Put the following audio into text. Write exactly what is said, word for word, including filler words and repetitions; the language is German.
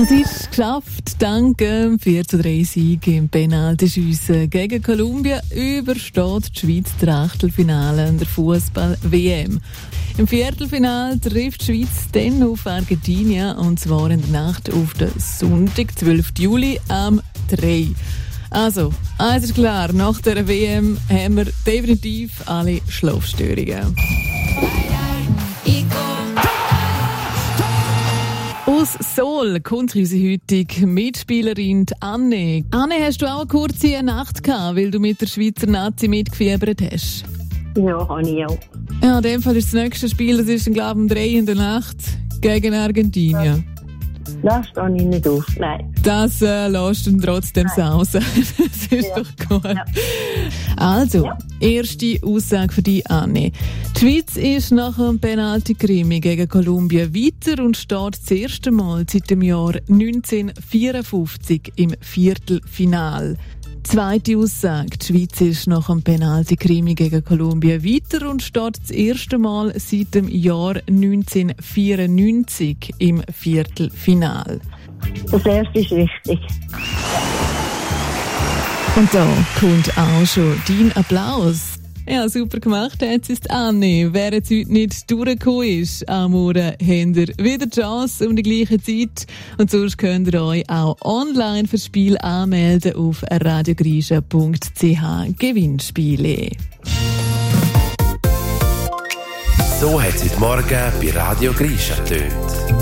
Es ist geschafft, dank dem vier zu drei Sieg im Penaltyschiessen gegen Kolumbien übersteht die Schweiz das Achtelfinale in der Fußball-W M. Im Viertelfinale trifft die Schweiz dann auf Argentinien, und zwar in der Nacht auf den Sonntag, zwölften Juli, am drei. Also, eins ist klar, nach der W M haben wir definitiv alle Schlafstörungen. Aus Sol kommt unsere heutige Mitspielerin Anne. Anne, hast du auch eine kurze Nacht gehabt, weil du mit der Schweizer Nazi mitgefiebert hast? Ja, habe ich auch. Ja, in dem Fall ist das nächste Spiel, das ist, glaube ich, um drei in der Nacht gegen Argentinien. Das stehe ich nicht auf, nein. Das äh, lässt du trotzdem sausen. Das ist Ja. doch gut. Ja. Also, Ja. erste Aussage für dich, Anne. Die Schweiz ist nach einem Penalty-Krimi gegen Kolumbien weiter und steht das erste Mal seit dem Jahr neunzehnhundertvierundfünfzig im Viertelfinal. Zweite Aussage. Die Schweiz ist nach einem Penalty-Krimi gegen Kolumbien weiter und steht das erste Mal seit dem Jahr neunzehnhundertvierundneunzig im Viertelfinal. Das erste ist richtig. Und da kommt auch schon dein Applaus. Ja, super gemacht, jetzt ist Anne. Wer jetzt heute nicht durchgekommen ist, am Morgen habt ihr wieder die Chance um die gleiche Zeit. Und sonst könnt ihr euch auch online fürs Spiel anmelden auf radiogrischa punkt c h Gewinnspiele. So hat es heute Morgen bei Radio Grischa getönt.